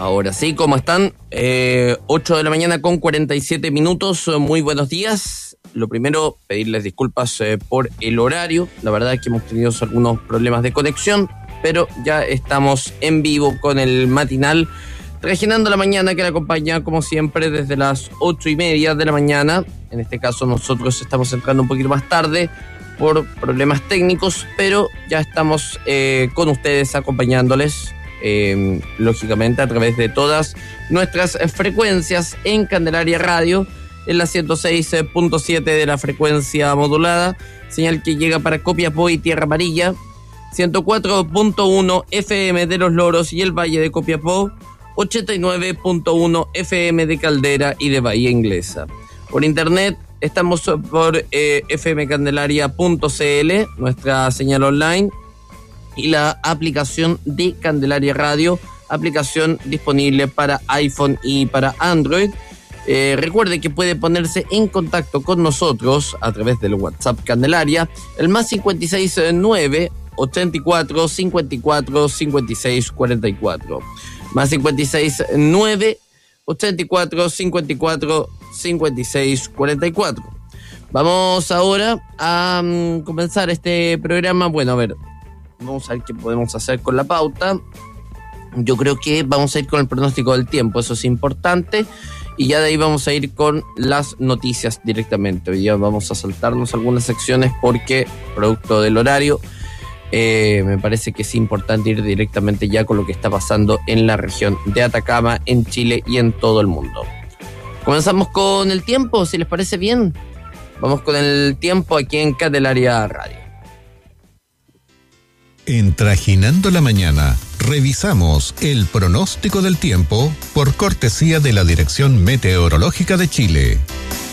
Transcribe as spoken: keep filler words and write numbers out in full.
Ahora sí, ¿cómo están? Eh, ocho de la mañana con cuarenta y siete minutos. Muy buenos días. Lo primero, pedirles disculpas eh, por el horario. La verdad es que hemos tenido algunos problemas de conexión, pero ya estamos en vivo con el matinal, reginando la mañana, que la acompaña como siempre desde las ocho y media de la mañana. En este caso nosotros estamos entrando un poquito más tarde por problemas técnicos, pero ya estamos eh, con ustedes acompañándoles. Eh, lógicamente a través de todas nuestras frecuencias en Candelaria Radio, en la ciento seis punto siete de la frecuencia modulada, señal que llega para Copiapó y Tierra Amarilla, ciento cuatro punto uno F M de Los Loros y el Valle de Copiapó, ochenta y nueve punto uno F M de Caldera y de Bahía Inglesa. Por internet estamos por eh, f m candelaria punto c l, nuestra señal online, y la aplicación de Candelaria Radio, aplicación disponible para iPhone y para Android. Eh, recuerde que puede ponerse en contacto con nosotros a través del WhatsApp Candelaria, el más cincuenta y seis nueve ochenta y cuatro cincuenta y cuatro cincuenta y seis cuarenta y cuatro, más cincuenta y seis nueve ochenta y cuatro cincuenta y cuatro cincuenta y seis cuarenta y cuatro. Vamos ahora a um, comenzar este programa. Bueno, a ver, vamos a ver qué podemos hacer con la pauta. Yo creo que vamos a ir con el pronóstico del tiempo, eso es importante, y ya de ahí vamos a ir con las noticias directamente. Hoy día vamos a saltarnos algunas secciones porque, producto del horario, eh, me parece que es importante ir directamente ya con lo que está pasando en la región de Atacama, en Chile y en todo el mundo. Comenzamos con el tiempo, si les parece bien. Vamos con el tiempo aquí en Candelaria Radio. En Trajinando la Mañana, revisamos el pronóstico del tiempo por cortesía de la Dirección Meteorológica de Chile.